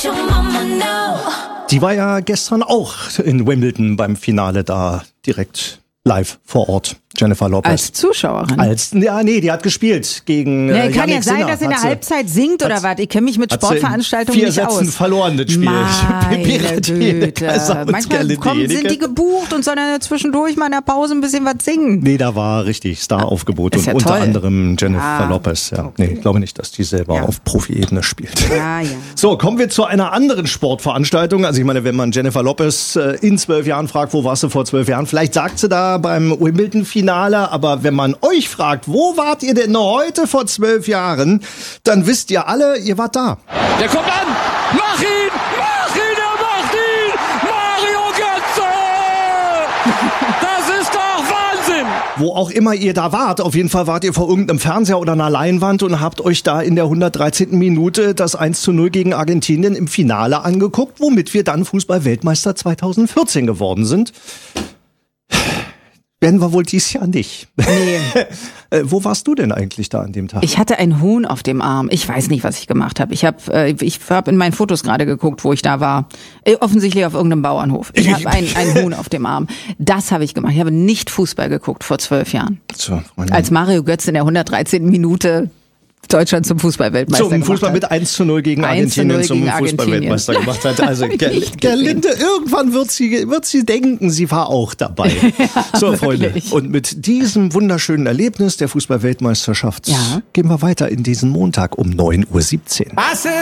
Die war ja gestern auch in Wimbledon beim Finale da direkt live vor Ort. Jennifer Lopez. Als Zuschauerin? Die hat gespielt gegen Kann ja Jannik sein, Sinner. dass sie in der Halbzeit singt oder was. Ich kenne mich mit Sportveranstaltungen nicht aus. 4 Sätzen verloren, das Spiel. Meine Güte. Manchmal sind die gebucht und sollen dann zwischendurch mal in der Pause ein bisschen was singen. Nee, da war richtig Star-Aufgebot und ja unter toll. anderem Jennifer Lopez. Ja. Okay. Nee, ich glaube nicht, dass die selber auf Profi-Ebene spielt. Ja. So, kommen wir zu einer anderen Sportveranstaltung. Also ich meine, wenn man Jennifer Lopez in 12 Jahren fragt, wo warst du vor 12 Jahren? Vielleicht sagt sie da beim Wimbledon-Finale, aber wenn man euch fragt, wo wart ihr denn heute vor 12 Jahren, dann wisst ihr alle, ihr wart da. Der kommt an! Mach ihn! Er macht ihn! Mario Götze! Das ist doch Wahnsinn! Wo auch immer ihr da wart, auf jeden Fall wart ihr vor irgendeinem Fernseher oder einer Leinwand und habt euch da in der 113. Minute das 1:0 gegen Argentinien im Finale angeguckt, womit wir dann Fußball-Weltmeister 2014 geworden sind. Werden wir wohl dieses Jahr nicht. Nee. Wo warst du denn eigentlich da an dem Tag? Ich hatte ein Huhn auf dem Arm. Ich weiß nicht, was ich gemacht habe. Ich hab in meinen Fotos gerade geguckt, wo ich da war. Offensichtlich auf irgendeinem Bauernhof. Ich habe ein Huhn auf dem Arm. Das habe ich gemacht. Ich habe nicht Fußball geguckt vor 12 Jahren. So, als Mario Götze in der 113. Minute Deutschland zum Fußballweltmeister gemacht hat. Fußball mit 1:0 gegen Argentinien zum Fußballweltmeister gemacht hat. Also Gerlinde, irgendwann wird sie denken, sie war auch dabei. Ja, so, wirklich. Freunde. Und mit diesem wunderschönen Erlebnis der Fußballweltmeisterschaft gehen wir weiter in diesen Montag um 9:17 Uhr.